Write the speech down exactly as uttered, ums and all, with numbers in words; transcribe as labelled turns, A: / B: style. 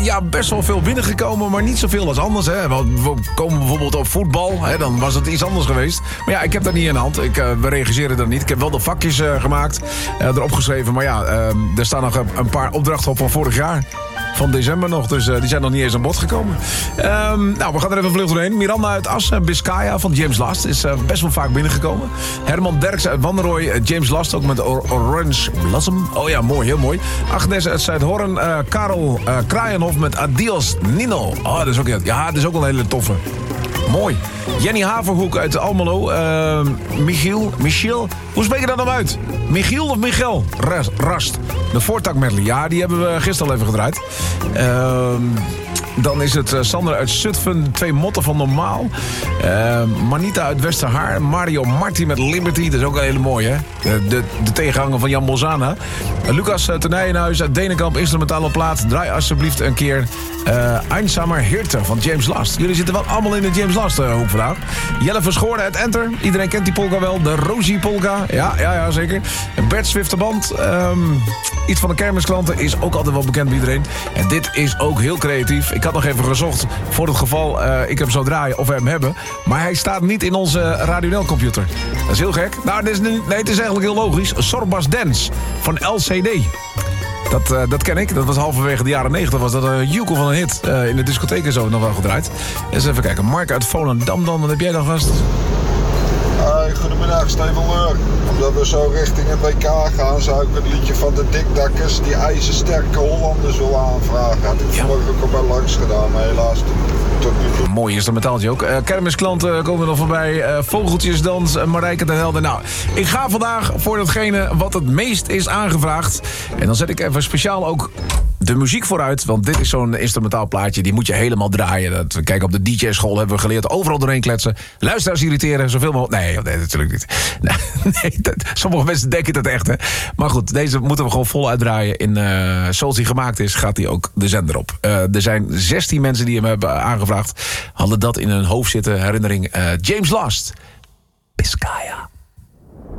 A: Ja, best wel veel binnengekomen, maar niet zoveel als anders. Hè. We komen bijvoorbeeld op voetbal, hè, dan was het iets anders geweest. Maar ja, ik heb dat niet in de hand. Ik, uh, we reageren dat niet. Ik heb wel de vakjes uh, gemaakt, uh, erop geschreven. Maar ja, uh, er staan nog een paar opdrachten op van vorig jaar. Van december nog, dus uh, die zijn nog niet eens aan bod gekomen. Um, nou, we gaan er even vlug doorheen. Miranda uit Assen, Biscaya van James Last is uh, best wel vaak binnengekomen. Herman Derks uit Wannerooy, uh, James Last ook met Or- Orange Blossom. Oh ja, mooi, heel mooi. Agnes uit Zuidhorn, uh, Karel uh, Kraaienhof met Adios Nino. Oh, dat is ook, ja, dat is ook wel een hele toffe. Mooi. Jenny Haverhoek uit Almelo. Uh, Michiel, Michiel, hoe spreek je dat nou uit? Michiel of Michel? Rast. De voortak medley. Ja, die hebben we gisteren al even gedraaid. Uh, dan is het uh, Sander uit Zutphen. Twee motten van Normaal. Uh, Manita uit Westerhaar. Mario Marti met Liberty. Dat is ook een hele mooie, hè? De, de, de tegenhanger van Jan Bolzana. Uh, Lucas uh, Tonijnhuis uit Denenkamp. Instrumentale plaat. Draai alsjeblieft een keer uh, Einsamer Hirte van James Last. Jullie zitten wel allemaal in de James Last uh, hoek vandaag. Jelle Verschoorden uit Enter. Iedereen kent die polka wel. De Rosie polka. Ja, ja, ja, zeker. Bert Zwifterband. Um, iets van de kermisklanten is ook altijd wel bekend bij iedereen. En dit is ook heel creatief. Ik had nog even gezocht voor het geval uh, ik hem zou draaien of we hem hebben. Maar hij staat niet in onze Radio N L-computer. Dat is heel gek. Nou, dit is nu, nee, het is eigenlijk heel logisch. Sorbas Dance van L C D. Dat, uh, dat ken ik. Dat was halverwege de jaren negentig. Was dat een joekel van een hit. Uh, in de discotheek en zo nog wel gedraaid. Eens even kijken. Mark uit Volendam dan. Wat heb jij dan gast?
B: Hey, goedemiddag, Steven Leur. Omdat we zo richting het W K gaan, zou ik het liedje van de Dikdakkers, die ijzersterke Hollanders, willen aanvragen. Had ik ja. vorige ook al bij langs gedaan, maar helaas tot nu toe.
A: Mooi instrumentaaltje ook. Uh, kermisklanten komen er nog voorbij. Uh, Vogeltjesdans, uh, Marijke de Helden. Nou, ik ga vandaag voor datgene wat het meest is aangevraagd. En dan zet ik even speciaal ook de muziek vooruit, want dit is zo'n instrumentaal plaatje, die moet je helemaal draaien. Dat, kijk, op de D J-school hebben we geleerd overal doorheen kletsen. Luisteraars irriteren, zoveel mogelijk. Nee, nee, natuurlijk niet. Nee, dat, sommige mensen denken dat echt, hè. Maar goed, deze moeten we gewoon vol uitdraaien. In, uh, zoals die gemaakt is, gaat die ook de zender op. Uh, er zijn zestien mensen die hem hebben aangevraagd. Hadden dat in hun hoofd zitten, herinnering. Uh, James Last. Biscaya.